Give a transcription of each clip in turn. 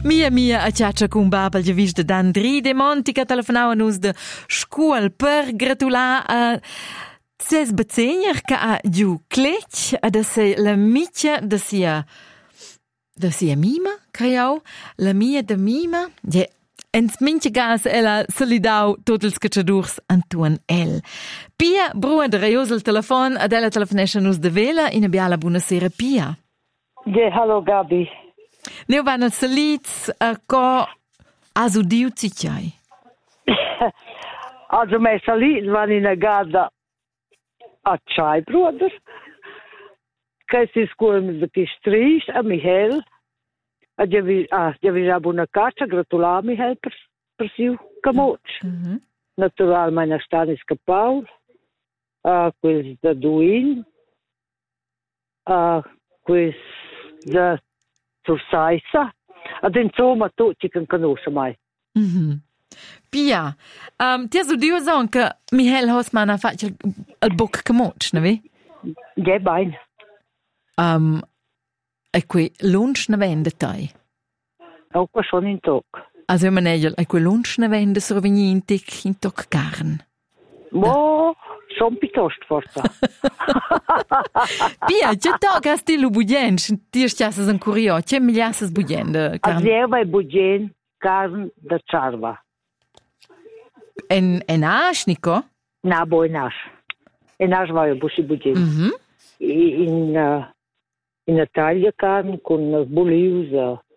Mia a ciaccia con babel già vista d'Andri De Monti che telefonava a nus de scuol per gratular a ses bezegner che ha giù clec a da se la miccia da sia mima, creau, la mia da mima, ja, ens minche gas ella solidau totals cacciadurs Antuan El. Pia brua de reios al telefon ad ella telefonesce nus de vela in abbiala buonasera Pia. Ja, hallo Gabi. Neu van al salits a co asudiu cicciai. Also mein Salit waren in der Gada a Chai Bruder. Che si scuola mit de Stris a Michel. A ja vi a buona caccia, gratulare Michel per siu camoc. Natural meine Stanis Paul. Quels da Duin. Quels da Sursaisa. Ad insomma tutti che conosce mai. Pia, ti has dio son che Michel Hosman ha fatto il book camoc, ne vi? Ja, bein. E qui lunch ne vende tai. Auch schon in Tag. Also man egel e qui lunch ne vende so venintic in toc carn. Mo, son piuttosto forza. Pia, c'è tog hast di lu budien, ti stiasas an curio, c'è miliasas budien de carn. Azieva e budien carn da ciarva. En asnico? Na, boi naš. E naš vajo buši budien. In Italia carne con bolius,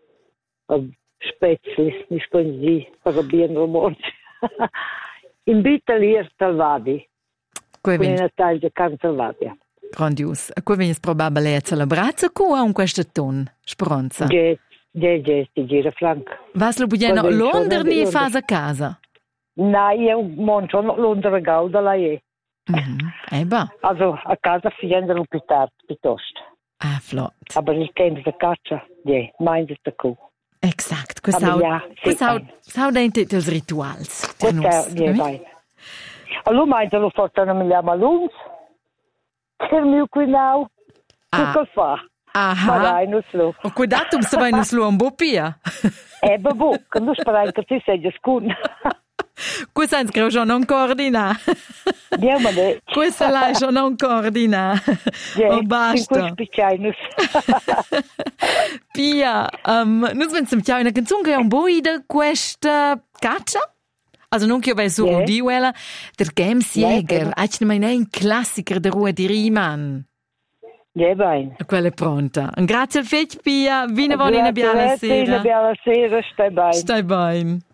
spezie, mi sconzi, per bien romonti. In Italia salvati. In Italia carne salvati. Grandios. A cui venis probabile a celebrazza cu a un questo ton, speranza? Ja, ti gira frank. Vas lo budieno Londra ni fas a casa? Na, io moncio Londra gauda la je. Eba. Also a casa fiendere piuttosto. Ah, flott. Aber ich kenne die Katze, ja, meint es der Kuh. Exakt. Questo dente dels rituals. Questo, ja, vai. Allora meint lo fortuna mi chiama l'uns. Per mio qui now. Che fa? Aha. Ma dai, non slo. O cuidatum se vai non slo un bo Pia. Babu, che non sparai che ti sei scun. Questa è già non coordina. Ja, ma ne. Questa là già non coordina. Ja, basta. Pia, nus wenn ciao una canzone che è un boi da questa caccia? Also non che vai su di quella der Gamsjäger, eigentlich mein ein Klassiker der Ruhe di Riemann. Ja, bene. Quella è pronta. Grazie al fetch Pia, vina buona in biala sera. Stai bene. Stai bene.